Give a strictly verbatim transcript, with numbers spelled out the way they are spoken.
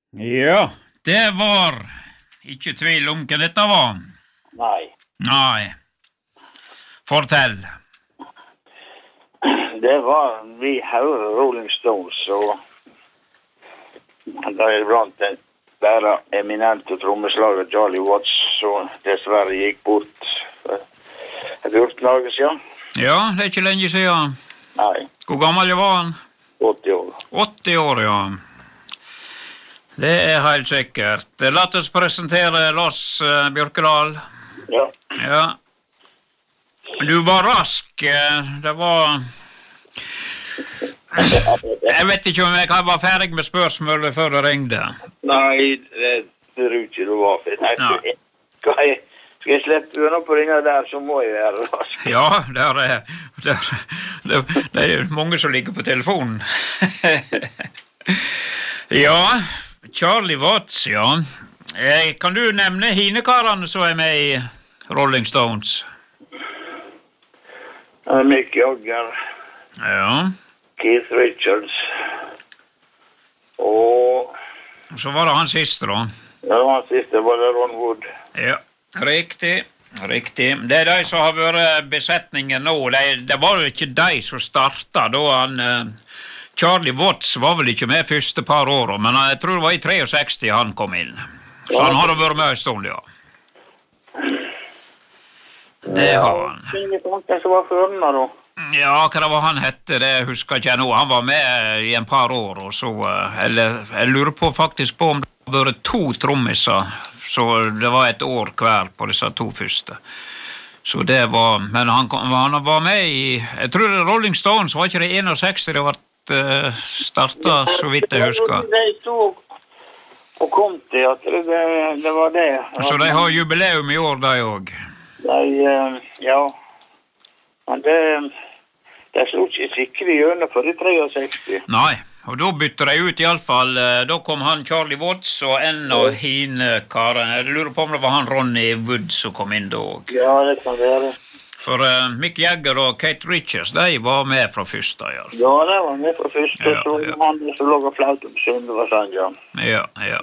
Ja, det var ikke tvil om hva dette var. Nei. Nei. Fortell. Det var vi hører Rolling Stones, og det er blant den bare eminente trommeslager Charlie Watts, som dessverre gikk bort for fjorten dager siden. Ja, det er ikke lenge siden. Nei. Hvor gammel var han? åtti år. åtti år, ja. Det er helt sikkert. La oss presentere Lars uh, Bjørkedal. Ja. Ja. Du var rask. Det var... Jeg vet ikke om jeg var ferdig med spørsmålet før det ringde. Nei, det tror jeg ikke du var. Nei, Nei. skal jeg, skal jeg slippe unna på ringa der, så må jeg være rask. Ja, der er, der, det, det er mange som ligger på telefonen. Ja, Charlie Watts, ja. Eh, Kan du nevne hinekarene som er med i Rolling Stones? Uh, Mick Jagger, Ja. Keith Richards, og Så var det han siste, da. det var siste var det Ron Wood. Ja, riktig. Riktig. Det er de som har vært besetningen nå. Det, det var jo ikke de som startet da han... eh, Charlie Watts var vel ikke med første par år, men jeg tror det var i sekstitre han kom inn. Så han har vært med en stund, ja. Det har han. Ingen tanker som var før nå, da. Ja, hva det var han hette, det husker ikke jeg nå. Han var med i en par år, og så... eh, Eller, jeg lurer på faktisk på om det har vært to trommiser, så det var et år hver på disse to første. Så det var... Men han, kom, han var med i... Jeg tror det Rolling Stones var ikke det sekstién det var uh, startet, så vidt jeg husker. De stod og kom til at det, det var det. Så de har jubileum i år, de også. De, eh, ja. Men det... Det slo ikke sikkert gjennom for i sekstitre. Nei, og da bytte de ut i alle fall. eh, Da kom han Charlie Watts og en av hine karen. Jeg lurer på om det var han Ronnie Wood som kom inn da også. Ja, det kan være. For uh, Mick Jagger og Kate Richards, de var med fra første, ja. Ja, det var med fra første, Ja, så ja. han som lå og flaut på søndag var sånn, ja. Ja, ja.